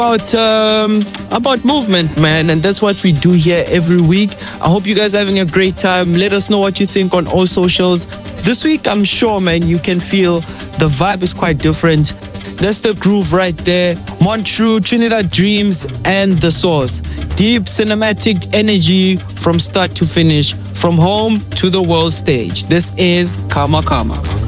about movement, man, and that's what we do here every week. I hope you guys are having a great time. Let us know what you think on all socials. This week, I'm sure, man, you can feel the vibe is quite different. That's the groove right there. Montreux, Trinidad Dreams, and The Source. Deep cinematic energy from start to finish, from home to the world stage. This is Kama Kama.